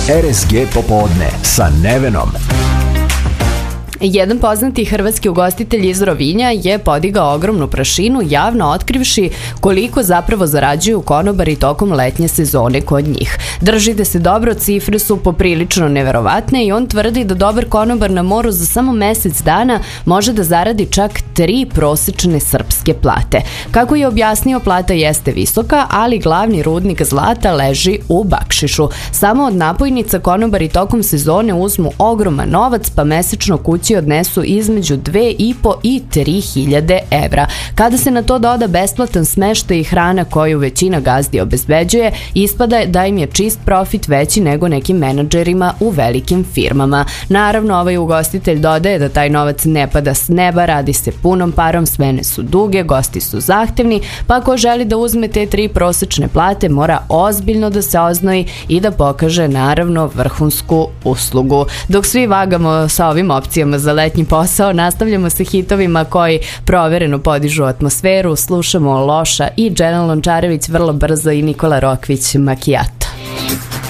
RSG popodne sa Nevenom. Jedan poznati hrvatski ugostitelj iz Rovinja je podigao ogromnu prašinu javno otkrivši koliko zapravo zarađuju konobari tokom letnje sezone kod njih. Drži da se dobro, cifre su poprilično neverovatne i on tvrdi da dobar konobar na moru za samo mesec dana može da zaradi čak 3 prosečne srpske plate. Kako je objasnio, plata jeste visoka, ali glavni rudnik zlata leži u bakšišu. Samo od napojnica konobari tokom sezone uzmu ogroman novac, pa mesečno kući odnesu između 2.500 i 3.000 evra. Kada se na to doda besplatan smeštaj i hrana koju većina gazdi obezbeđuje, ispada da im je čist profit veći nego nekim menadžerima u velikim firmama. Naravno, ovaj ugostitelj dodaje da taj novac ne pada s neba, radi se punom parom, smene su duge, gosti su zahtevni, pa ko želi da uzme te 3 prosečne plate mora ozbiljno da se oznoji i da pokaže naravno vrhunsku uslugu. Dok svi vagamo sa ovim opcijama za letnji posao, nastavljamo sa hitovima koji provereno podižu atmosferu. Slušamo Loša i Džena Lončarević vrlo brzo i Nikola Rokvić Macchiato.